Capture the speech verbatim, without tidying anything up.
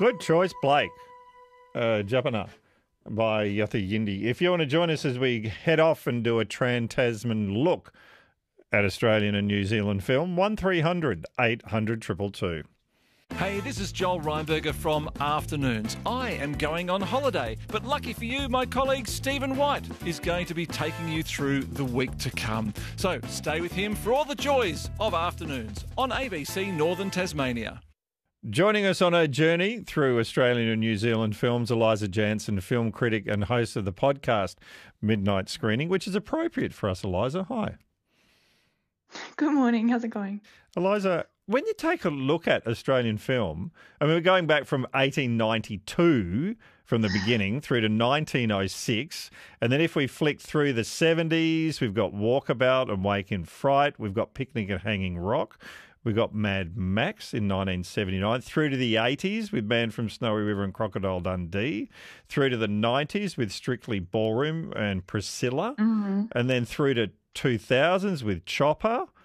Good choice, Blake. Uh, Japana by Yatha Yindi. If you want to join us as we head off and do a Trans-Tasman look at Australian and New Zealand film, one three hundred eight hundred two two two. Hey, this is Joel Reinberger from Afternoons. I am going on holiday, but lucky for you, my colleague Stephen White is going to be taking you through the week to come. So stay with him for all the joys of Afternoons on A B C Northern Tasmania. Joining us on a journey through Australian and New Zealand films, Eliza Jansen, film critic and host of the podcast Midnight Screening, which is appropriate for us, Eliza. Hi. Good morning. How's it going? Eliza, when you take a look at Australian film, I mean, we're going back from eighteen ninety-two from the beginning through to nineteen oh six. And then if we flick through the seventies, we've got Walkabout and Wake in Fright. We've got Picnic at Hanging Rock. We've got Mad Max in nineteen seventy-nine. Through to the eighties with Man from Snowy River and Crocodile Dundee. Through to the nineties with Strictly Ballroom and Priscilla. Mm-hmm. And then through to two thousands with Chopper.